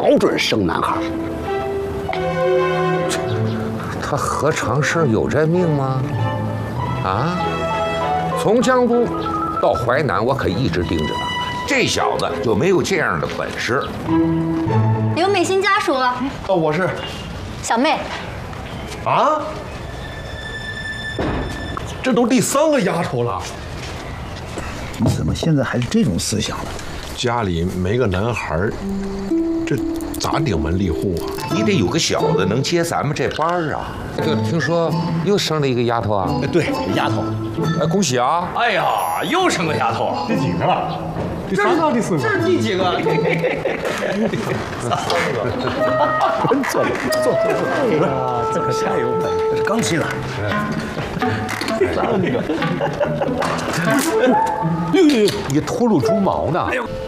保准生男孩。 他何尝是有这命吗？啊！从江都到淮南，我可一直盯着他，这小子就没有这样的本事。 刘美心家属， 哦，我是小妹。 啊，这都第3个丫头了。 你怎么现在还是这种思想呢？ 家里没个男孩，这咋顶门立户啊？ 你得有个小子能接咱们这班儿啊！就听说又生了一个丫头啊？ 对，丫头。 恭喜啊！ 哎呀，又生个丫头啊！ 第几个了？第3个、第4个？ 这是第几个？ 坐。哎呀，这可太有本事，刚亲了。 3个。你秃噜猪毛呢？哎呦！